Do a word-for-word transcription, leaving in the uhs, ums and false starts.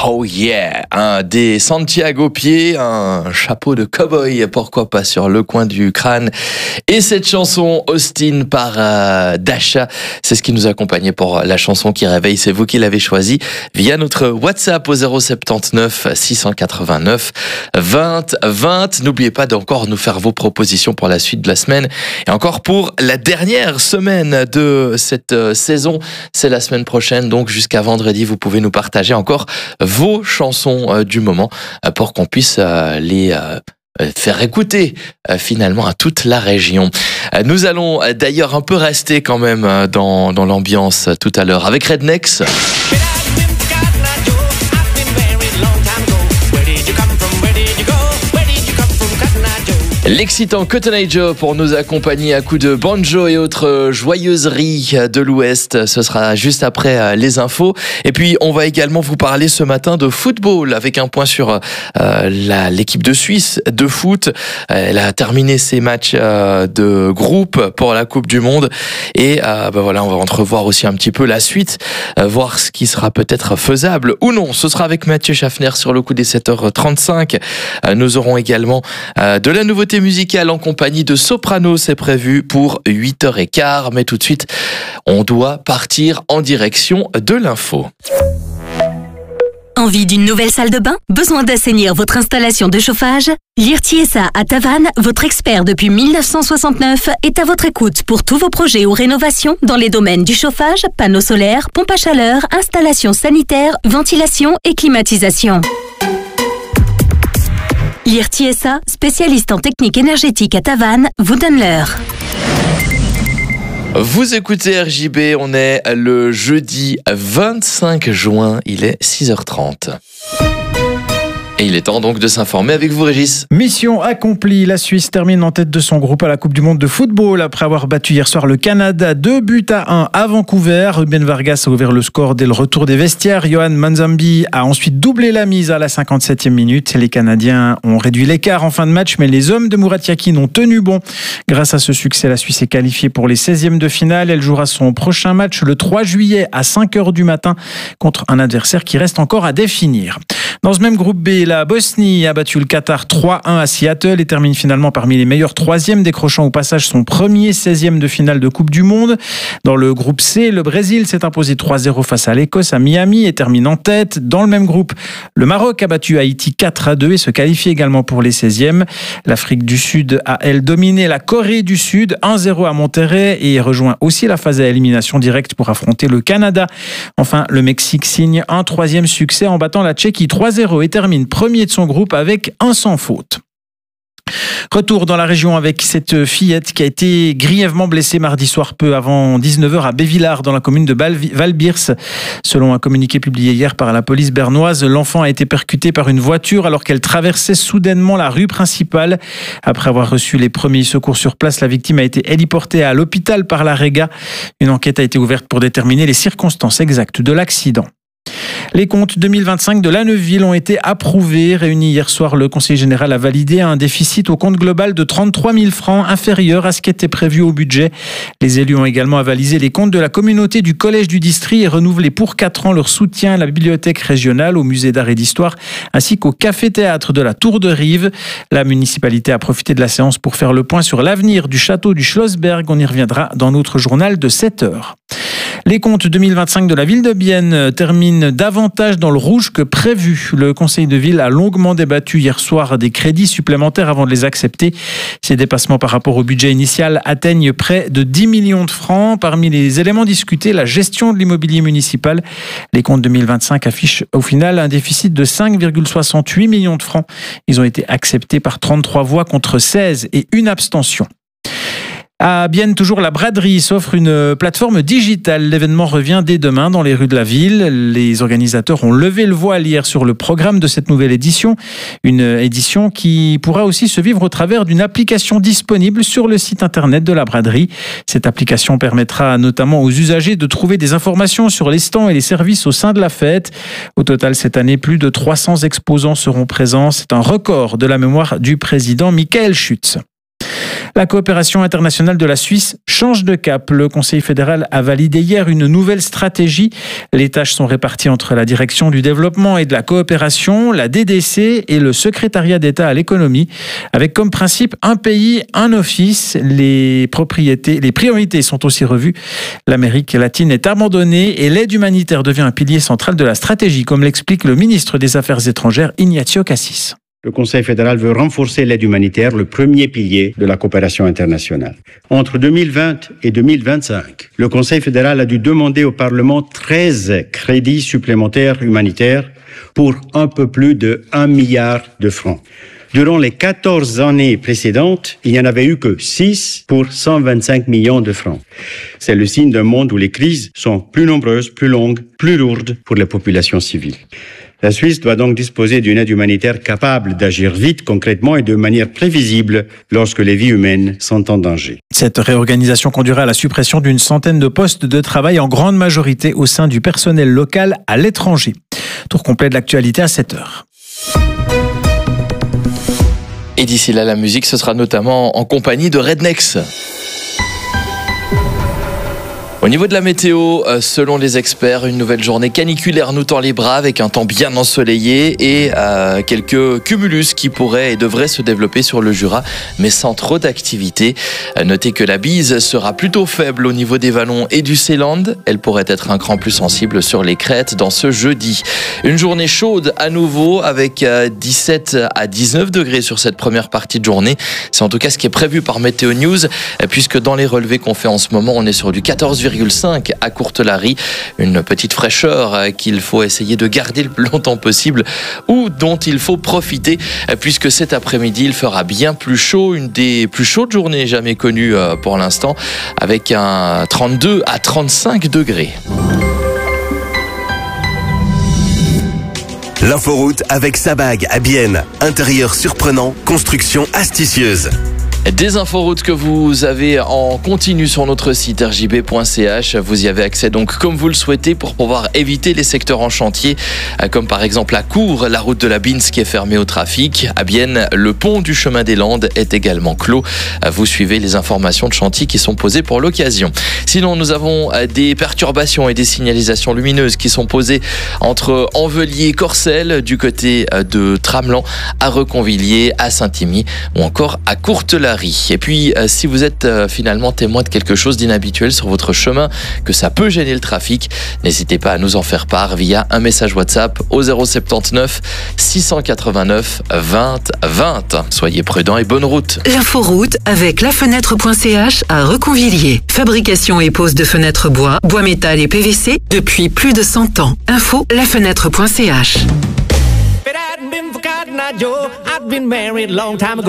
Oh yeah, un des Santiago pieds, un chapeau de cow-boy, pourquoi pas sur le coin du crâne. Et cette chanson, Austin par euh, Dasha, c'est ce qui nous accompagnait pour la chanson qui réveille. C'est vous qui l'avez choisi via notre WhatsApp au zéro soixante-dix-neuf six cent quatre-vingt-neuf vingt vingt. N'oubliez pas d'encore nous faire vos propositions pour la suite de la semaine. Et encore pour la dernière semaine de cette euh, saison, c'est la semaine prochaine, donc jusqu'à vendredi, vous pouvez nous partager encore vos chansons euh, du moment euh, pour qu'on puisse euh, les euh, faire écouter euh, finalement à toute la région. Euh, nous allons euh, d'ailleurs un peu rester quand même euh, dans, dans l'ambiance euh, tout à l'heure avec Rednex. L'excitant Cotton Eye Joe pour nous accompagner à coups de banjo et autres joyeuseries de l'Ouest. Ce sera juste après les infos. Et puis, on va également vous parler ce matin de football avec un point sur euh, la, l'équipe de Suisse de foot. Elle a terminé ses matchs euh, de groupe pour la Coupe du Monde. Et euh, ben voilà, on va entrevoir aussi un petit peu la suite, euh, voir ce qui sera peut-être faisable ou non. Ce sera avec Mathieu Schaffner sur le coup des sept heures trente-cinq. Euh, nous aurons également euh, de la nouveauté musicale en compagnie de Soprano, c'est prévu pour huit heures quinze, mais tout de suite, on doit partir en direction de l'info. Envie d'une nouvelle salle de bain? Besoin d'assainir votre installation de chauffage? Lirtiesa à Tavannes, votre expert depuis mille neuf cent soixante-neuf, est à votre écoute pour tous vos projets ou rénovations dans les domaines du chauffage, panneaux solaires, pompes à chaleur, installations sanitaires, ventilation et climatisation. Lirtiesa, spécialiste en technique énergétique à Tavannes, vous donne l'heure. Vous écoutez R J B, on est le jeudi vingt-cinq juin, il est six heures trente. Et il est temps donc de s'informer avec vous, Régis. Mission accomplie, la Suisse termine en tête de son groupe à la Coupe du Monde de football après avoir battu hier soir le Canada deux buts à un à Vancouver. Ruben Vargas a ouvert le score dès le retour des vestiaires. Johan Manzambi a ensuite doublé la mise à la cinquante-septième minute. Les Canadiens ont réduit l'écart en fin de match, mais les hommes de Murat Yakin ont tenu bon. Grâce à ce succès, la Suisse est qualifiée pour les seizièmes de finale. Elle jouera son prochain match le trois juillet à cinq heures du matin contre un adversaire qui reste encore à définir. Dans ce même groupe B, la Bosnie a battu le Qatar trois un à Seattle et termine finalement parmi les meilleurs troisièmes, décrochant au passage son premier seizième de finale de Coupe du Monde. Dans le groupe C, le Brésil s'est imposé trois zéro face à l'Écosse à Miami et termine en tête. Dans le même groupe, le Maroc a battu Haïti quatre à deux et se qualifie également pour les seizièmes. L'Afrique du Sud a, elle, dominé la Corée du Sud un zéro à Monterrey et rejoint aussi la phase à élimination directe pour affronter le Canada. Enfin, le Mexique signe un troisième succès en battant la Tchéquie trois zéro et termine premier de son groupe avec un sans faute. Retour dans la région avec cette fillette qui a été grièvement blessée mardi soir peu avant dix-neuf heures à Bévillard dans la commune de Valbirs. Selon un communiqué publié hier par la police bernoise, l'enfant a été percuté par une voiture alors qu'elle traversait soudainement la rue principale. Après avoir reçu les premiers secours sur place, la victime a été héliportée à l'hôpital par la Réga. Une enquête a été ouverte pour déterminer les circonstances exactes de l'accident. Les comptes deux mille vingt-cinq de la Neuville ont été approuvés. Réuni hier soir, le Conseil général a validé un déficit au compte global de trente-trois mille francs, inférieur à ce qui était prévu au budget. Les élus ont également avalisé les comptes de la communauté du Collège du District et renouvelé pour quatre ans leur soutien à la bibliothèque régionale, au musée d'art et d'histoire, ainsi qu'au café-théâtre de la Tour de Rive. La municipalité a profité de la séance pour faire le point sur l'avenir du château du Schlossberg. On y reviendra dans notre journal de sept heures. Les comptes deux mille vingt-cinq de la ville de Bienne terminent davantage dans le rouge que prévu. Le conseil de ville a longuement débattu hier soir des crédits supplémentaires avant de les accepter. Ces dépassements par rapport au budget initial atteignent près de dix millions de francs. Parmi les éléments discutés, la gestion de l'immobilier municipal. Les comptes deux mille vingt-cinq affichent au final un déficit de cinq virgule soixante-huit millions de francs. Ils ont été acceptés par trente-trois voix contre seize et une abstention. À Bienne, toujours, la braderie s'offre une plateforme digitale. L'événement revient dès demain dans les rues de la ville. Les organisateurs ont levé le voile hier sur le programme de cette nouvelle édition. Une édition qui pourra aussi se vivre au travers d'une application disponible sur le site internet de la braderie. Cette application permettra notamment aux usagers de trouver des informations sur les stands et les services au sein de la fête. Au total, cette année, plus de trois cents exposants seront présents. C'est un record de la mémoire du président Michael Schütz. La coopération internationale de la Suisse change de cap. Le Conseil fédéral a validé hier une nouvelle stratégie. Les tâches sont réparties entre la direction du développement et de la coopération, la D D C et le secrétariat d'État à l'économie, avec comme principe un pays, un office. Les propriétés, les priorités sont aussi revues. L'Amérique latine est abandonnée et l'aide humanitaire devient un pilier central de la stratégie, comme l'explique le ministre des Affaires étrangères, Ignacio Cassis. Le Conseil fédéral veut renforcer l'aide humanitaire, le premier pilier de la coopération internationale. Entre deux mille vingt et deux mille vingt-cinq, le Conseil fédéral a dû demander au Parlement treize crédits supplémentaires humanitaires pour un peu plus de un milliard de francs. Durant les quatorze années précédentes, il n'y en avait eu que six pour cent vingt-cinq millions de francs. C'est le signe d'un monde où les crises sont plus nombreuses, plus longues, plus lourdes pour les populations civiles. La Suisse doit donc disposer d'une aide humanitaire capable d'agir vite, concrètement et de manière prévisible lorsque les vies humaines sont en danger. Cette réorganisation conduira à la suppression d'une centaine de postes de travail, en grande majorité au sein du personnel local à l'étranger. Tour complet de l'actualité à sept heures. Et d'ici là, la musique, ce sera notamment en compagnie de Rednex. Au niveau de la météo, selon les experts, une nouvelle journée caniculaire nous tend les bras avec un temps bien ensoleillé et euh, quelques cumulus qui pourraient et devraient se développer sur le Jura, mais sans trop d'activité. Notez que la bise sera plutôt faible au niveau des vallons et du Seeland. Elle pourrait être un cran plus sensible sur les crêtes dans ce jeudi. Une journée chaude à nouveau avec dix-sept à dix-neuf degrés sur cette première partie de journée. C'est en tout cas ce qui est prévu par Météo News, puisque dans les relevés qu'on fait en ce moment, on est sur du quatorze virgule cinq à Courtelary, une petite fraîcheur qu'il faut essayer de garder le plus longtemps possible ou dont il faut profiter, puisque cet après-midi il fera bien plus chaud, une des plus chaudes journées jamais connues pour l'instant, avec un trente-deux à trente-cinq degrés. L'inforoute avec Sabag à Bienne. Intérieur surprenant, construction astucieuse. Des inforoutes que vous avez en continu sur notre site r j b point c h. Vous y avez accès donc comme vous le souhaitez pour pouvoir éviter les secteurs en chantier, comme par exemple à Cours, la route de la Binz qui est fermée au trafic. À Bienne, le pont du chemin des Landes est également clos. Vous suivez les informations de chantier qui sont posées pour l'occasion. Sinon, nous avons des perturbations et des signalisations lumineuses qui sont posées entre Envelier et Corcelles, du côté de Tramelan, à Reconvilliers, à Saint-Imier ou encore à Courtelary. Et puis, euh, si vous êtes euh, finalement témoin de quelque chose d'inhabituel sur votre chemin, que ça peut gêner le trafic, n'hésitez pas à nous en faire part via un message WhatsApp au zéro soixante-dix-neuf six cent quatre-vingt-neuf vingt vingt. Soyez prudents et bonne route. L'inforoute avec la fenêtre point c h à Reconvilliers. Fabrication et pose de fenêtres bois, bois métal et P V C depuis plus de cent ans. Info la fenêtre point c h.